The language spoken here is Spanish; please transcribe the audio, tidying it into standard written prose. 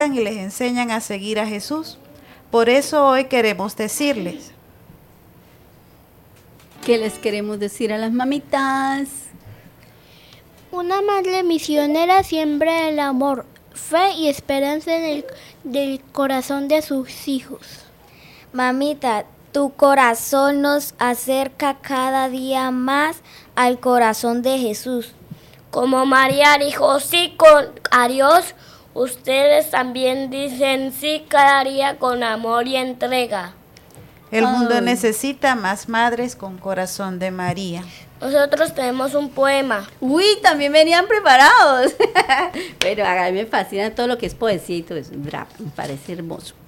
tratan y les enseñan a seguir a Jesús. Por eso hoy queremos decirles. ¿Qué les queremos decir a las mamitas? Una madre misionera siembra el amor, fe y esperanza en del corazón de sus hijos. Mamita, tu corazón nos acerca cada día más al corazón de Jesús. Como María dijo sí a Dios, ustedes también dicen sí cada día con amor y entrega. El mundo necesita más madres con corazón de María. Nosotros tenemos un poema. Uy, también venían preparados. Pero a mí me fascina todo lo que es poesía y todo eso. Bravo, me parece hermoso.